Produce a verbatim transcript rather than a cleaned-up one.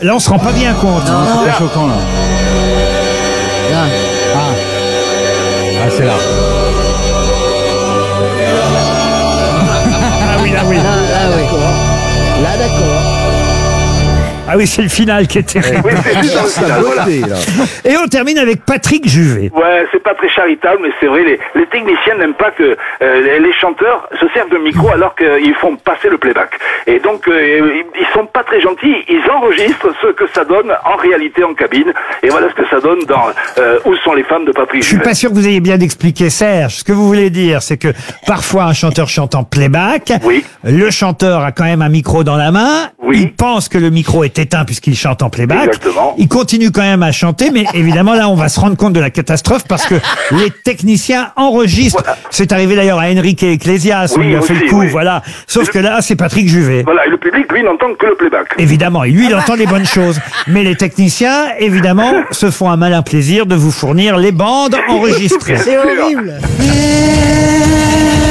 Là, on se rend pas bien compte. Non, C'est pas choquant, là. Là. Ah, ah c'est là. Ah oui, là, oui. Là, là, oui. Là, d'accord. Ah oui, c'est le final qui est terrible. Oui, c'est juste dans le final, voilà. Et on termine avec Patrick Juvet. Ouais, c'est pas très charitable, mais c'est vrai, les, les techniciens n'aiment pas que euh, les, les chanteurs se servent de micro alors qu'ils font passer le playback. Et donc, euh, ils, ils sont pas très gentils, ils enregistrent ce que ça donne en réalité en cabine. Et voilà ce que ça donne dans euh, Où sont les femmes de Patrick Je suis Juvet. pas sûr que vous ayez bien expliqué, Serge. Ce que vous voulez dire, c'est que parfois un chanteur chante en playback. Oui. Le chanteur a quand même un micro dans la main. Oui. Il pense que le micro est éteint puisqu'il chante en playback. Exactement. Il continue quand même à chanter, mais évidemment là, on va se rendre compte de la catastrophe parce que les techniciens enregistrent. Voilà. C'est arrivé d'ailleurs à Enrique Iglesias, où Oui, il a fait aussi, le coup, oui. voilà. Sauf Le- que là, c'est Patrick Juvet. Voilà, et le public, lui, n'entend que le playback. Évidemment, et lui, il entend les bonnes choses. Mais les techniciens, évidemment, se font un malin plaisir de vous fournir les bandes enregistrées. C'est horrible. Yeah.